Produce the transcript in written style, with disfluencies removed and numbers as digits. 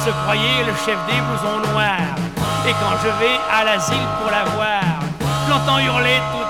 se croyait le chef des blousons noirs. Et quand je vais à l'asile pour la voir, je l'entends hurler tout